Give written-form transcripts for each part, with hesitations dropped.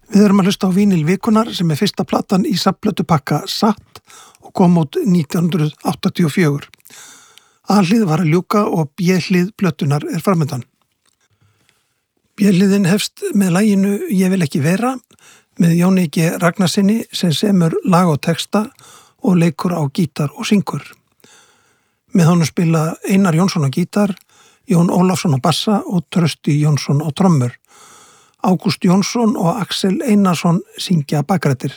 Við erum að hlusta á Vínil vikunar sem fyrsta platan í safnplötupakka Satt og kom út 1984. A-hlið var að ljúka og B-hlið plötunar framundan. B-hliðin hefst með laginu Ég vil ekki vera með Jóni G. Ragnarsinni sem semur lag og texta og leikur á gítar og syngur. Með honum spila Einar Jónsson á gítar, Jón Ólafsson á bassa og Trausti Jónsson á trommur. Ágúst Jónsson og Axel Einarsson syngja bakrættir.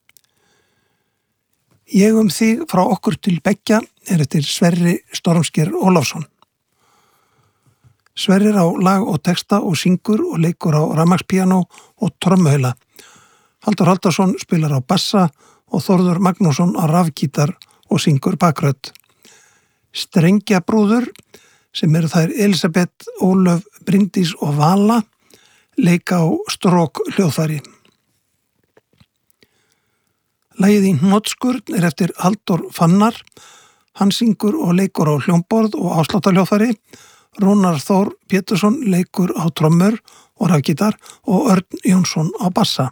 Ég þig frá okkur til beggja eftir Sverri Stormsker Ólafsson. Sverrir á lag og texta og syngur og leikur á rafmagnspíanó og trommuheila. Halldór Halldórsson spilar á bassa og Þórður Magnússon á rafgítar og syngur bakrætt. Strengjabrúður sem eru þær Elisabeth, Ólöf, Bryndís og Vala leika á strók hljóðfæri. Lagið í Hnotskurn eftir Halldór Fannar. Hann syngur og leikur á hljómborð og ásláttarhljóðfæri. Rúnar Þór Pétursson leikur á trommur og rafgítar og Örn Jónsson á bassa.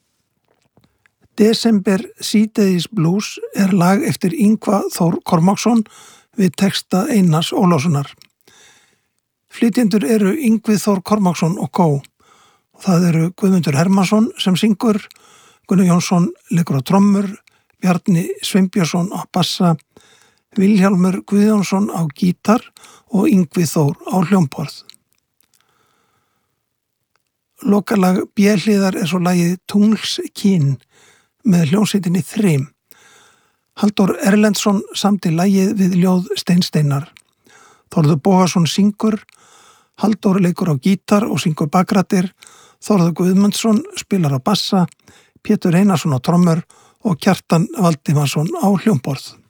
Desember síðdegis blues lag eftir Ingva Þór Kormáksson við texta Einars Ólafssonar. Flytjendur eru Ingvi Þór Kormáksson og Kó. Það eru Guðmundur Hermansson sem syngur, Gunnar Jónsson leikur á trommur, Bjarni Sveinbjörnsson á bassa, Vilhjálmur Guðjónsson á gítar og Ingvi Þór á hljómborð. Lokalag B-hliðar svo lagið Tungls kyn með hljómsveitinni Þrym. Halldór Erlendsson samdi lagið við ljóð Steinsteinar. Þórður Bogason syngur, Halldór leikur á gítar og syngur bakrættir, Þórður Guðmundsson spilar á bassa, Pétur Einarsson á trommur og Kjartan Valdimarsson á hljómborð.